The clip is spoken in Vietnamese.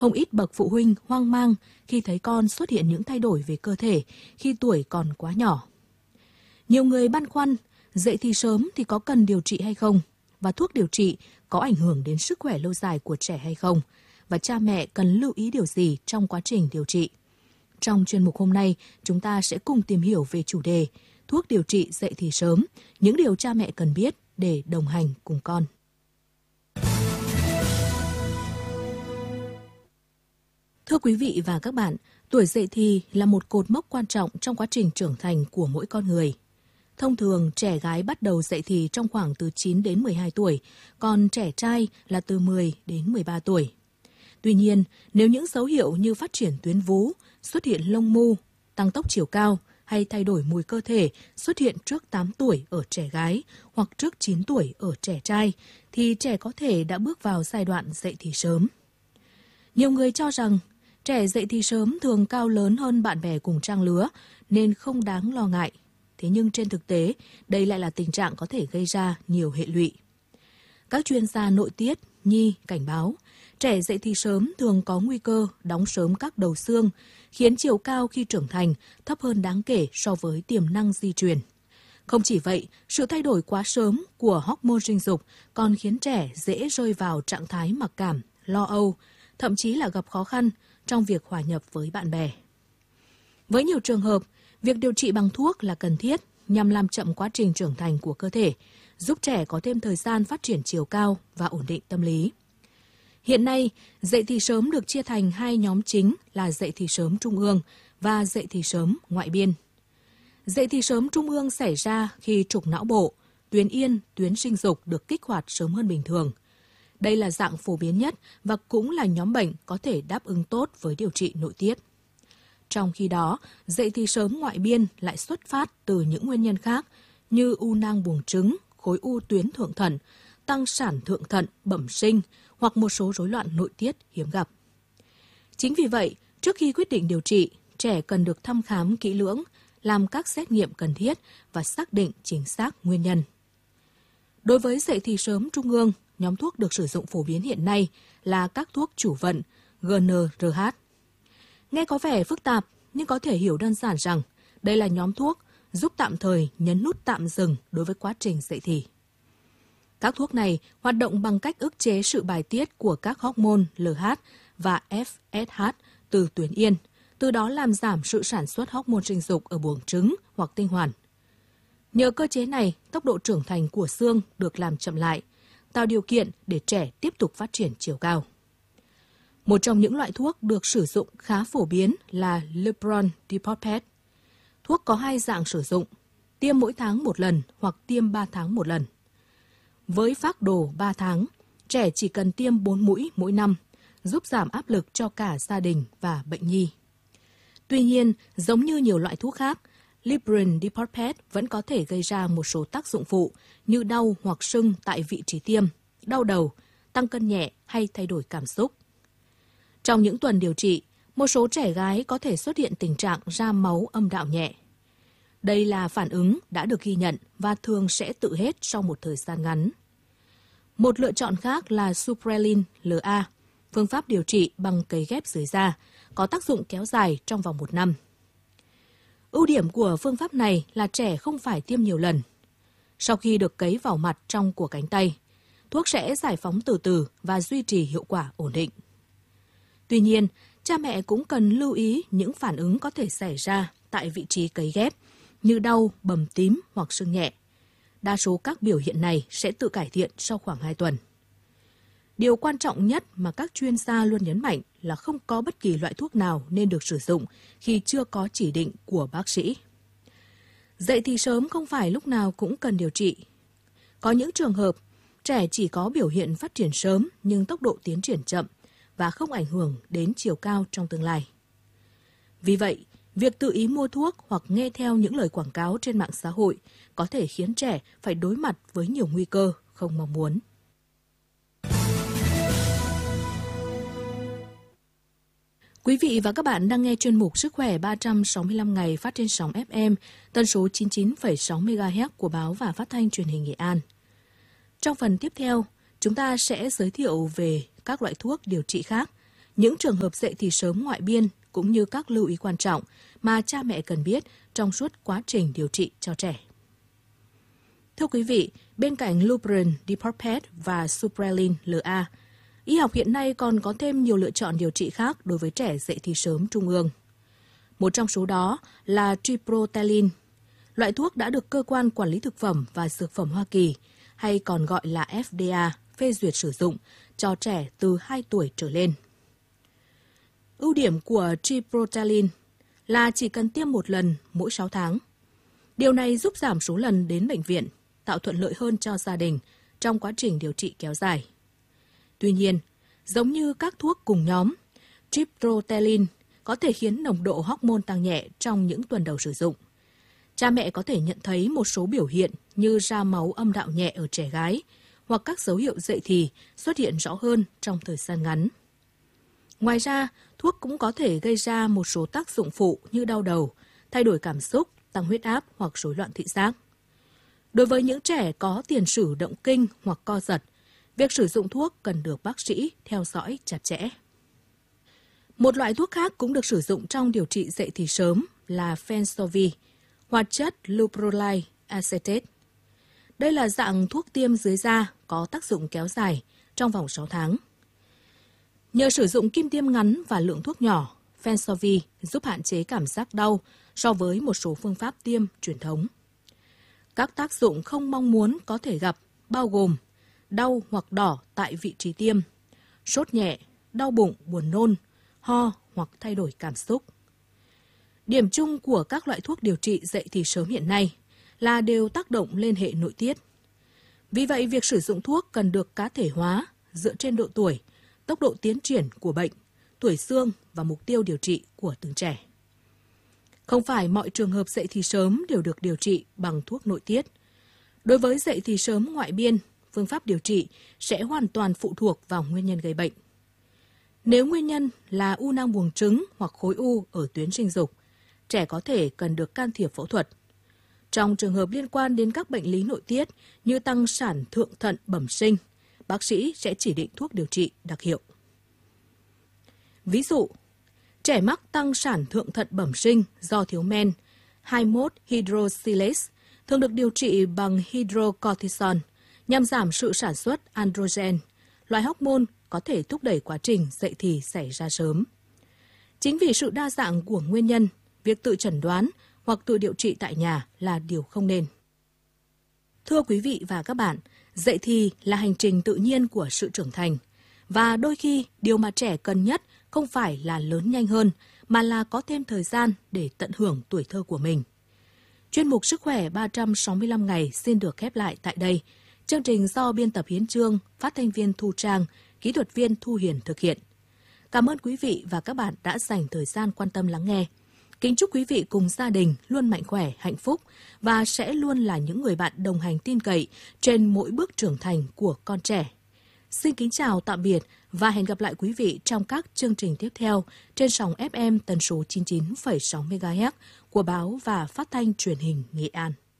Không ít bậc phụ huynh hoang mang khi thấy con xuất hiện những thay đổi về cơ thể khi tuổi còn quá nhỏ. Nhiều người băn khoăn, dậy thì sớm thì có cần điều trị hay không? Và thuốc điều trị có ảnh hưởng đến sức khỏe lâu dài của trẻ hay không? Và cha mẹ cần lưu ý điều gì trong quá trình điều trị? Trong chuyên mục hôm nay, chúng ta sẽ cùng tìm hiểu về chủ đề thuốc điều trị dậy thì sớm, những điều cha mẹ cần biết để đồng hành cùng con. Thưa quý vị và các bạn, tuổi dậy thì là một cột mốc quan trọng trong quá trình trưởng thành của mỗi con người. Thông thường, trẻ gái bắt đầu dậy thì trong khoảng từ 9 đến 12 tuổi, còn trẻ trai là từ 10 đến 13 tuổi. Tuy nhiên, nếu những dấu hiệu như phát triển tuyến vú, xuất hiện lông mu, tăng tốc chiều cao hay thay đổi mùi cơ thể xuất hiện trước 8 tuổi ở trẻ gái hoặc trước 9 tuổi ở trẻ trai, thì trẻ có thể đã bước vào giai đoạn dậy thì sớm. Nhiều người cho rằng trẻ dậy thì sớm thường cao lớn hơn bạn bè cùng trang lứa nên không đáng lo ngại. Thế nhưng trên thực tế, đây lại là tình trạng có thể gây ra nhiều hệ lụy. Các chuyên gia nội tiết, nhi cảnh báo, trẻ dậy thì sớm thường có nguy cơ đóng sớm các đầu xương, khiến chiều cao khi trưởng thành thấp hơn đáng kể so với tiềm năng di truyền. Không chỉ vậy, sự thay đổi quá sớm của hormone sinh dục còn khiến trẻ dễ rơi vào trạng thái mặc cảm, lo âu, thậm chí là gặp khó khăn trong việc hòa nhập với bạn bè. Với nhiều trường hợp, việc điều trị bằng thuốc là cần thiết nhằm làm chậm quá trình trưởng thành của cơ thể, giúp trẻ có thêm thời gian phát triển chiều cao và ổn định tâm lý. Hiện nay, dậy thì sớm được chia thành hai nhóm chính là dậy thì sớm trung ương và dậy thì sớm ngoại biên. Dậy thì sớm trung ương xảy ra khi trục não bộ, tuyến yên, tuyến sinh dục được kích hoạt sớm hơn bình thường. Đây là dạng phổ biến nhất và cũng là nhóm bệnh có thể đáp ứng tốt với điều trị nội tiết. Trong khi đó, dậy thì sớm ngoại biên lại xuất phát từ những nguyên nhân khác như u nang buồng trứng, khối u tuyến thượng thận, tăng sản thượng thận, bẩm sinh hoặc một số rối loạn nội tiết hiếm gặp. Chính vì vậy, trước khi quyết định điều trị, trẻ cần được thăm khám kỹ lưỡng, làm các xét nghiệm cần thiết và xác định chính xác nguyên nhân. Đối với dậy thì sớm trung ương, nhóm thuốc được sử dụng phổ biến hiện nay là các thuốc chủ vận GnRH. Nghe có vẻ phức tạp, nhưng có thể hiểu đơn giản rằng đây là nhóm thuốc giúp tạm thời nhấn nút tạm dừng đối với quá trình dậy thì. Các thuốc này hoạt động bằng cách ức chế sự bài tiết của các hormone LH và FSH từ tuyến yên, từ đó làm giảm sự sản xuất hormone sinh dục ở buồng trứng hoặc tinh hoàn. Nhờ cơ chế này, tốc độ trưởng thành của xương được làm chậm lại, tạo điều kiện để trẻ tiếp tục phát triển chiều cao. Một trong những loại thuốc được sử dụng khá phổ biến là Lupron Diprotect. Thuốc có hai dạng sử dụng, tiêm mỗi tháng một lần hoặc tiêm 3 tháng một lần. Với phác đồ 3 tháng, trẻ chỉ cần tiêm 4 mũi mỗi năm, giúp giảm áp lực cho cả gia đình và bệnh nhi. Tuy nhiên, giống như nhiều loại thuốc khác, Lupron Diprotect vẫn có thể gây ra một số tác dụng phụ như đau hoặc sưng tại vị trí tiêm, đau đầu, tăng cân nhẹ hay thay đổi cảm xúc. Trong những tuần điều trị, một số trẻ gái có thể xuất hiện tình trạng ra máu âm đạo nhẹ. Đây là phản ứng đã được ghi nhận và thường sẽ tự hết sau một thời gian ngắn. Một lựa chọn khác là Supreline LA, phương pháp điều trị bằng cấy ghép dưới da, có tác dụng kéo dài trong vòng 1 năm. Ưu điểm của phương pháp này là trẻ không phải tiêm nhiều lần. Sau khi được cấy vào mặt trong của cánh tay, thuốc sẽ giải phóng từ từ và duy trì hiệu quả ổn định. Tuy nhiên, cha mẹ cũng cần lưu ý những phản ứng có thể xảy ra tại vị trí cấy ghép như đau, bầm tím hoặc sưng nhẹ. Đa số các biểu hiện này sẽ tự cải thiện sau khoảng 2 tuần. Điều quan trọng nhất mà các chuyên gia luôn nhấn mạnh là không có bất kỳ loại thuốc nào nên được sử dụng khi chưa có chỉ định của bác sĩ. Dậy thì sớm không phải lúc nào cũng cần điều trị. Có những trường hợp, trẻ chỉ có biểu hiện phát triển sớm nhưng tốc độ tiến triển chậm và không ảnh hưởng đến chiều cao trong tương lai. Vì vậy, việc tự ý mua thuốc hoặc nghe theo những lời quảng cáo trên mạng xã hội có thể khiến trẻ phải đối mặt với nhiều nguy cơ không mong muốn. Quý vị và các bạn đang nghe chuyên mục Sức khỏe 365 ngày phát trên sóng FM, tần số 99,6 MHz của Báo và Phát thanh Truyền hình Nghệ An. Trong phần tiếp theo, chúng ta sẽ giới thiệu về các loại thuốc điều trị khác, những trường hợp dậy thì sớm ngoại biên cũng như các lưu ý quan trọng mà cha mẹ cần biết trong suốt quá trình điều trị cho trẻ. Thưa quý vị, bên cạnh Lupron, Diproterd và Supreline LA, y học hiện nay còn có thêm nhiều lựa chọn điều trị khác đối với trẻ dậy thì sớm trung ương. Một trong số đó là Triprotalin, loại thuốc đã được Cơ quan Quản lý Thực phẩm và Dược phẩm Hoa Kỳ, hay còn gọi là FDA, phê duyệt sử dụng cho trẻ từ 2 tuổi trở lên. Ưu điểm của Triprotalin là chỉ cần tiêm một lần mỗi 6 tháng. Điều này giúp giảm số lần đến bệnh viện, tạo thuận lợi hơn cho gia đình trong quá trình điều trị kéo dài. Tuy nhiên, giống như các thuốc cùng nhóm, Triprotalin có thể khiến nồng độ hormone tăng nhẹ trong những tuần đầu sử dụng. Cha mẹ có thể nhận thấy một số biểu hiện như ra máu âm đạo nhẹ ở trẻ gái hoặc các dấu hiệu dậy thì xuất hiện rõ hơn trong thời gian ngắn. Ngoài ra, thuốc cũng có thể gây ra một số tác dụng phụ như đau đầu, thay đổi cảm xúc, tăng huyết áp hoặc rối loạn thị giác. Đối với những trẻ có tiền sử động kinh hoặc co giật, việc sử dụng thuốc cần được bác sĩ theo dõi chặt chẽ. Một loại thuốc khác cũng được sử dụng trong điều trị dậy thì sớm là Fensovi, hoạt chất leuprolide acetate. Đây là dạng thuốc tiêm dưới da có tác dụng kéo dài trong vòng 6 tháng. Nhờ sử dụng kim tiêm ngắn và lượng thuốc nhỏ, Fensovi giúp hạn chế cảm giác đau so với một số phương pháp tiêm truyền thống. Các tác dụng không mong muốn có thể gặp bao gồm đau hoặc đỏ tại vị trí tiêm, sốt nhẹ, đau bụng, buồn nôn, ho hoặc thay đổi cảm xúc. Điểm chung của các loại thuốc điều trị dậy thì sớm hiện nay là đều tác động lên hệ nội tiết. Vì vậy, việc sử dụng thuốc cần được cá thể hóa dựa trên độ tuổi, tốc độ tiến triển của bệnh, tuổi xương và mục tiêu điều trị của từng trẻ. Không phải mọi trường hợp dậy thì sớm đều được điều trị bằng thuốc nội tiết. Đối với dậy thì sớm ngoại biên, phương pháp điều trị sẽ hoàn toàn phụ thuộc vào nguyên nhân gây bệnh. Nếu nguyên nhân là u nang buồng trứng hoặc khối u ở tuyến sinh dục, trẻ có thể cần được can thiệp phẫu thuật. Trong trường hợp liên quan đến các bệnh lý nội tiết như tăng sản thượng thận bẩm sinh, bác sĩ sẽ chỉ định thuốc điều trị đặc hiệu. Ví dụ, trẻ mắc tăng sản thượng thận bẩm sinh do thiếu men, 21-hydroxylase, thường được điều trị bằng hydrocortisone nhằm giảm sự sản xuất androgen, loại hormone có thể thúc đẩy quá trình dậy thì xảy ra sớm. Chính vì sự đa dạng của nguyên nhân, việc tự chẩn đoán hoặc tự điều trị tại nhà là điều không nên. Thưa quý vị và các bạn, dậy thì là hành trình tự nhiên của sự trưởng thành. Và đôi khi, điều mà trẻ cần nhất không phải là lớn nhanh hơn, mà là có thêm thời gian để tận hưởng tuổi thơ của mình. Chuyên mục Sức khỏe 365 ngày xin được khép lại tại đây. Chương trình do biên tập Hiến Chương, phát thanh viên Thu Trang, kỹ thuật viên Thu Hiền thực hiện. Cảm ơn quý vị và các bạn đã dành thời gian quan tâm lắng nghe. Kính chúc quý vị cùng gia đình luôn mạnh khỏe, hạnh phúc và sẽ luôn là những người bạn đồng hành tin cậy trên mỗi bước trưởng thành của con trẻ. Xin kính chào tạm biệt và hẹn gặp lại quý vị trong các chương trình tiếp theo trên sóng FM tần số 99,6 MHz của báo và phát thanh truyền hình Nghệ An.